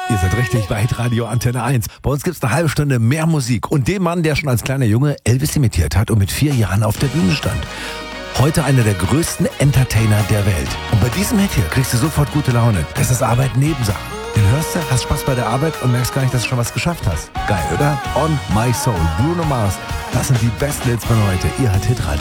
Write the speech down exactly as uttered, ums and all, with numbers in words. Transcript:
Ihr seid richtig bei Hitradio Antenne eins. Bei uns gibt's eine halbe Stunde mehr Musik. Und dem Mann, der schon als kleiner Junge Elvis imitiert hat und mit vier Jahren auf der Bühne stand. Heute einer der größten Entertainer der Welt. Und bei diesem Hit hier kriegst du sofort gute Laune. Das ist Arbeit Nebensache. Den hörst du, hast Spaß bei der Arbeit und merkst gar nicht, dass du schon was geschafft hast. Geil, oder? On My Soul, Bruno Mars. Das sind die besten Hits von heute. Ihr hört Hitradio.